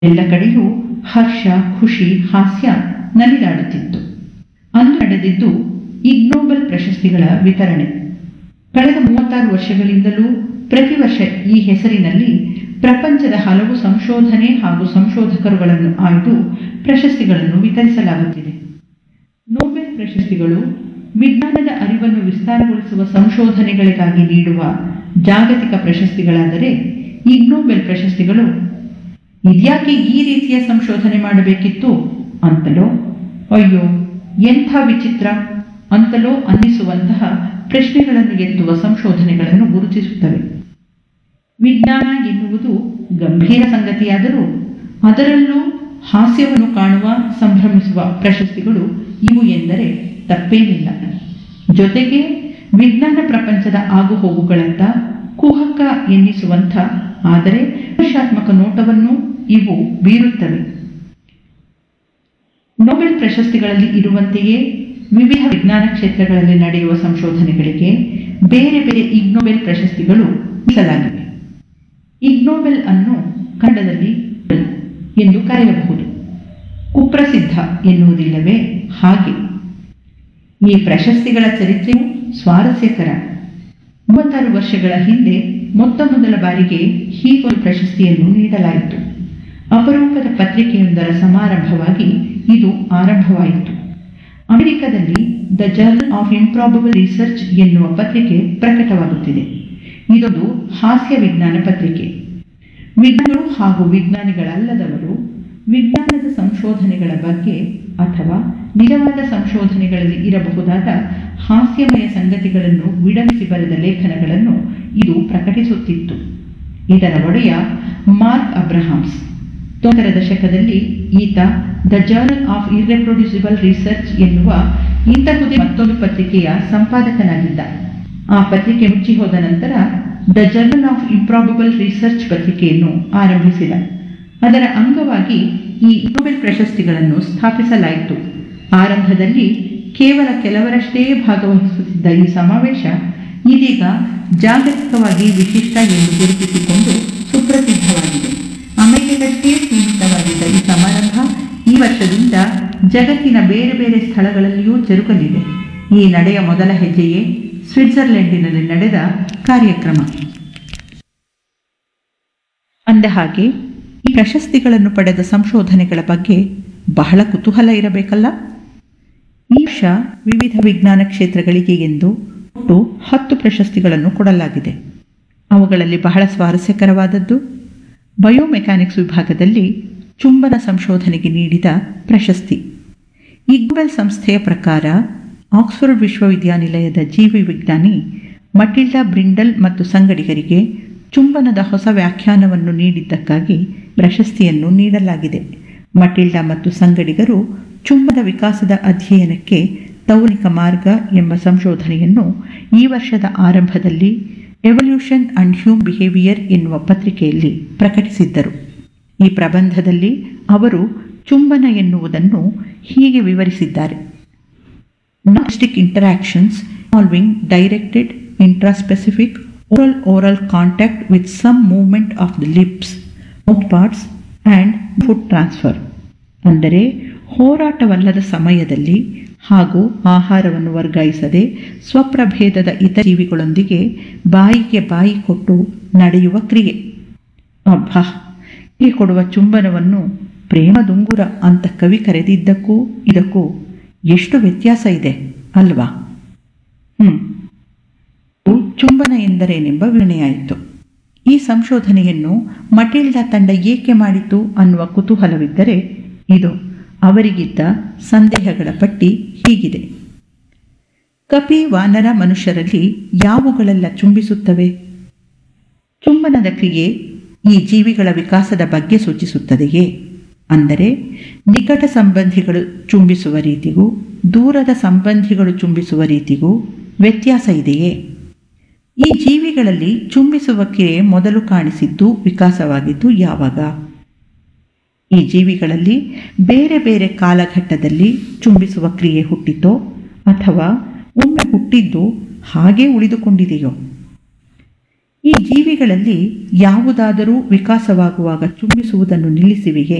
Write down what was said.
ಎಲ್ಲ ಕಡೆಯೂ ಹರ್ಷ, ಖುಷಿ, ಹಾಸ್ಯ ನಲಿದಾಡುತ್ತಿತ್ತು. ಅಂದು ನಡೆದಿದ್ದು ಇಗ್ನೋಬೆಲ್ ಪ್ರಶಸ್ತಿಗಳ ವಿತರಣೆ. ಕಳೆದ 36 ವರ್ಷಗಳಿಂದಲೂ ಪ್ರತಿ ವರ್ಷ ಈ ಹೆಸರಿನಲ್ಲಿ ಪ್ರಪಂಚದ ಹಲವು ಸಂಶೋಧನೆ ಹಾಗೂ ಸಂಶೋಧಕರುಗಳನ್ನು ಆಯ್ದು ಪ್ರಶಸ್ತಿಗಳನ್ನು ವಿತರಿಸಲಾಗುತ್ತಿದೆ. ನೊಬೆಲ್ ಪ್ರಶಸ್ತಿಗಳು ವಿಜ್ಞಾನದ ಅರಿವನ್ನು ವಿಸ್ತಾರಗೊಳಿಸುವ ಸಂಶೋಧನೆಗಳಿಗಾಗಿ ನೀಡುವ ಜಾಗತಿಕ ಪ್ರಶಸ್ತಿಗಳಾದರೆ, ಇಗ್ನೋಬೆಲ್ ಪ್ರಶಸ್ತಿಗಳು ಇದ್ಯಾಕೆ ಈ ರೀತಿಯ ಸಂಶೋಧನೆ ಮಾಡಬೇಕಿತ್ತು ಅಂತಲೋ, ಅಯ್ಯೋ ಎಂಥ ವಿಚಿತ್ರ ಅಂತಲೋ ಅನ್ನಿಸುವಂತಹ ಪ್ರಶ್ನೆಗಳನ್ನು ಎತ್ತುವ ಸಂಶೋಧನೆಗಳನ್ನು ಗುರುತಿಸುತ್ತವೆ. ವಿಜ್ಞಾನ ಎನ್ನುವುದು ಗಂಭೀರ ಸಂಗತಿಯಾದರೂ ಅದರಲ್ಲೂ ಹಾಸ್ಯವನ್ನು ಕಾಣುವ, ಸಂಭ್ರಮಿಸುವ ಪ್ರಶಸ್ತಿಗಳು ಇವು ಎಂದರೆ ತಪ್ಪೇನಿಲ್ಲ. ಜೊತೆಗೆ ವಿಜ್ಞಾನ ಪ್ರಪಂಚದ ಆಗುಹೋಗುಗಳತ್ತ ಕುಹಕ ಎನ್ನಿಸುವಂಥ ಆದರೆ ವಿಮರ್ಶಾತ್ಮಕ ನೋಟವನ್ನು ಇವು ಬೀರುತ್ತವೆ. ನೊಬೆಲ್ ಪ್ರಶಸ್ತಿಗಳಲ್ಲಿ ಇರುವಂತೆಯೇ ವಿವಿಧ ವಿಜ್ಞಾನ ಕ್ಷೇತ್ರಗಳಲ್ಲಿ ನಡೆಯುವ ಸಂಶೋಧನೆಗಳಿಗೆ ಬೇರೆ ಬೇರೆ ಇಗ್ನೋಬೆಲ್ ಪ್ರಶಸ್ತಿಗಳು ಮೀಸಲಾಗಿವೆ. ಇಗ್ನೋಬೆಲ್ ಅನ್ನು ಕನ್ನಡದಲ್ಲಿ ಎಂದು ಕರೆಯಬಹುದು. ಕುಪ್ರಸಿದ್ಧ ಎನ್ನುವುದಿಲ್ಲವೇ ಹಾಗೆ. ಈ ಪ್ರಶಸ್ತಿಗಳ ಚರಿತ್ರೆಯು ಸ್ವಾರಸ್ಯಕರ. 36 ವರ್ಷಗಳ ಹಿಂದೆ ಮೊದಲ ಬಾರಿಗೆ ಹೀಗೊಂದು ಪ್ರಶಸ್ತಿಯನ್ನು ನೀಡಲಾಯಿತು. ಅಪರೂಪದ ಪತ್ರಿಕೆಯೊಂದರ ಸಮಾರಂಭವಾಗಿ ಇದು ಆರಂಭವಾಯಿತು. ಅಮೆರಿಕದಲ್ಲಿ the journal of improbable research ಎನ್ನುವ ಪತ್ರಿಕೆ ಪ್ರಕಟವಾಗುತ್ತಿದೆ. ಇದೊಂದು ಹಾಸ್ಯ ವಿಜ್ಞಾನ ಪತ್ರಿಕೆ. ವಿಜ್ಞಾನಿಗಳು ಹಾಗೂ ವಿಜ್ಞಾನಿಗಳಲ್ಲದವರು ವಿಜ್ಞಾನದ ಸಂಶೋಧನೆಗಳ ಬಗ್ಗೆ ಅಥವಾ ನಿಜವಾದ ಸಂಶೋಧನೆಗಳಲ್ಲಿ ಇರಬಹುದಾದ ಹಾಸ್ಯಮಯ ಸಂಗತಿಗಳನ್ನು ವಿಡಂಬಿಸಿ ಬರೆದ ಲೇಖನಗಳನ್ನು ಇದು ಪ್ರಕಟಿಸುತ್ತಿತ್ತು. ಇದರ ಒಡೆಯ ಮಾರ್ಕ್ ಅಬ್ರಹಾಮ್ಸ್. 90ರ ದಶಕದಲ್ಲಿ ಈತ ದ ಜರ್ನಲ್ ಆಫ್ ಇರ್ರೆಪ್ರೊಡ್ಯೂಸಿಬಲ್ ರಿಸರ್ಚ್ ಎನ್ನುವ ಇಂತಹುದೇ ಮತ್ತೊಂದು ಪತ್ರಿಕೆಯ ಸಂಪಾದಕನಾಗಿದ್ದ. ಆ ಪತ್ರಿಕೆ ಮುಚ್ಚಿ ಹೋದ ನಂತರ the journal of improbable research ಪತ್ರಿಕೆಯನ್ನು ಆರಂಭಿಸಿದ. ಅದರ ಅಂಗವಾಗಿ ಈ ನೊಬೆಲ್ ಪ್ರಶಸ್ತಿಗಳನ್ನು ಸ್ಥಾಪಿಸಲಾಯಿತು. ಆರಂಭದಲ್ಲಿ ಕೇವಲ ಕೆಲವರಷ್ಟೇ ಭಾಗವಹಿಸುತ್ತಿದ್ದ ಈ ಸಮಾವೇಶ ಇದೀಗ ಜಾಗತಿಕವಾಗಿ ವಿಶಿಷ್ಟ ಎಂದು ಗುರುತಿಸಿಕೊಂಡು ಸುಪ್ರಸಿದ್ಧವಾಗಿದೆ. ಅಮೆರಿಕಕ್ಕಷ್ಟೇ ಸೀಮಿತವಾಗಿದ್ದ ಈ ಸಮಾರಂಭ ಈ ವರ್ಷದಿಂದ ಜಗತ್ತಿನ ಬೇರೆ ಬೇರೆ ಸ್ಥಳಗಳಲ್ಲಿಯೂ ಜರುಗಲಿದೆ. ಈ ನಡೆಯ ಮೊದಲ ಹೆಜ್ಜೆಯೇ ಸ್ವಿಟ್ಜರ್ಲೆಂಡಿನಲ್ಲಿ ನಡೆದ ಕಾರ್ಯಕ್ರಮ. ಅಂದಹಾಗೆ ಈ ಪ್ರಶಸ್ತಿಗಳನ್ನು ಪಡೆದ ಸಂಶೋಧನೆಗಳ ಬಗ್ಗೆ ಬಹಳ ಕುತೂಹಲ ಇರಬೇಕಲ್ಲ. ಈ ವರ್ಷ ವಿವಿಧ ವಿಜ್ಞಾನ ಕ್ಷೇತ್ರಗಳಿಗೆ ಎಂದು ಒಟ್ಟು 10 ಪ್ರಶಸ್ತಿಗಳನ್ನು ಕೊಡಲಾಗಿದೆ. ಅವುಗಳಲ್ಲಿ ಬಹಳ ಸ್ವಾರಸ್ಯಕರವಾದದ್ದು ಬಯೋಮೆಕ್ಯಾನಿಕ್ಸ್ ವಿಭಾಗದಲ್ಲಿ ಚುಂಬನ ಸಂಶೋಧನೆಗೆ ನೀಡಿದ ಪ್ರಶಸ್ತಿ. ಇಗ್ನೋಬೆಲ್ ಸಂಸ್ಥೆಯ ಪ್ರಕಾರ ಆಕ್ಸ್ಫರ್ಡ್ ವಿಶ್ವವಿದ್ಯಾನಿಲಯದ ಜೀವಿ ವಿಜ್ಞಾನಿ ಮಟಿಲ್ಡಾ ಬ್ರಿಂಡಲ್ ಮತ್ತು ಸಂಗಡಿಗರಿಗೆ ಚುಂಬನದ ಹೊಸ ವ್ಯಾಖ್ಯಾನವನ್ನು ನೀಡಿದ್ದಕ್ಕಾಗಿ ಪ್ರಶಸ್ತಿಯನ್ನು ನೀಡಲಾಗಿದೆ. ಮಟಿಲ್ಡಾ ಮತ್ತು ಸಂಗಡಿಗರು ಚುಂಬನದ ವಿಕಾಸದ ಅಧ್ಯಯನಕ್ಕೆ ತೌಲಿಕ ಮಾರ್ಗ ಎಂಬ ಸಂಶೋಧನೆಯನ್ನು ಈ ವರ್ಷದ ಆರಂಭದಲ್ಲಿ ಎವಲ್ಯೂಷನ್ ಅಂಡ್ ಹ್ಯೂಮನ್ ಬಿಹೇವಿಯರ್ ಎನ್ನುವ ಪತ್ರಿಕೆಯಲ್ಲಿ ಪ್ರಕಟಿಸಿದ್ದರು. ಈ ಪ್ರಬಂಧದಲ್ಲಿ ಅವರು ಚುಂಬನ ಎನ್ನುವುದನ್ನು ಹೀಗೆ ವಿವರಿಸಿದ್ದಾರೆ: ನಾಸ್ಟಿಕ್ interactions involving directed ಇಂಟ್ರಾಸ್ಪೆಸಿಫಿಕ್ oral contact with some movement of the lips, mouth parts and food transfer. ಅಂದರೆ ಹೋರಾಟವಲ್ಲದ ಸಮಯದಲ್ಲಿ ಹಾಗೂ ಆಹಾರವನ್ನು ವರ್ಗಾಯಿಸದೆ ಸ್ವಪ್ರಭೇದದ ಇತರ ಜೀವಿಗಳೊಂದಿಗೆ ಬಾಯಿಗೆ ಬಾಯಿ ಕೊಟ್ಟು ನಡೆಯುವ ಕ್ರಿಯೆ. ಅಬ್ಬಾ, ಇಲ್ಲಿ ಕೊಡುವ ಚುಂಬನವನ್ನು ಪ್ರೇಮದುಂಗುರ ಅಂತ ಕವಿ ಕರೆದಿದ್ದಕ್ಕೂ ಇದಕ್ಕೂ ಎಷ್ಟು ವ್ಯತ್ಯಾಸ ಇದೆ ಅಲ್ವಾ? ಚುಂಬನ ಎಂದರೇನೆಂಬ ವಿವರಣೆಯಾಯಿತು. ಈ ಸಂಶೋಧನೆಯನ್ನು ಮಟಿಲ್ಡಾ ತಂಡ ಏಕೆ ಮಾಡಿತು ಅನ್ನುವ ಕುತೂಹಲವಿದ್ದರೆ ಇದು ಅವರಿಗಿದ್ದ ಸಂದೇಹಗಳ ಪಟ್ಟಿ ಹೀಗಿದೆ. ಕಪಿ, ವಾನರ, ಮನುಷ್ಯರಲ್ಲಿ ಯಾವುಗಳೆಲ್ಲ ಚುಂಬಿಸುತ್ತವೆ? ಚುಂಬನದ ಕ್ರಿಯೆ ಈ ಜೀವಿಗಳ ವಿಕಾಸದ ಬಗ್ಗೆ ಸೂಚಿಸುತ್ತದೆಯೇ? ಅಂದರೆ ನಿಕಟ ಸಂಬಂಧಿಗಳು ಚುಂಬಿಸುವ ರೀತಿಗೂ ದೂರದ ಸಂಬಂಧಿಗಳು ಚುಂಬಿಸುವ ರೀತಿಗೂ ವ್ಯತ್ಯಾಸ ಇದೆಯೇ? ಈ ಜೀವಿಗಳಲ್ಲಿ ಚುಂಬಿಸುವ ಕ್ರಿಯೆ ಮೊದಲು ಕಾಣಿಸಿದ್ದು, ವಿಕಾಸವಾಗಿದ್ದು ಯಾವಾಗ? ಈ ಜೀವಿಗಳಲ್ಲಿ ಬೇರೆ ಬೇರೆ ಕಾಲಘಟ್ಟದಲ್ಲಿ ಚುಂಬಿಸುವ ಕ್ರಿಯೆ ಹುಟ್ಟಿತೋ ಅಥವಾ ಒಮ್ಮೆ ಹುಟ್ಟಿದ್ದು ಹಾಗೇ ಉಳಿದುಕೊಂಡಿದೆಯೋ? ಈ ಜೀವಿಗಳಲ್ಲಿ ಯಾವುದಾದರೂ ವಿಕಾಸವಾಗುವಾಗ ಚುಂಬಿಸುವುದನ್ನು ನಿಲ್ಲಿಸಿವೆಯೇ?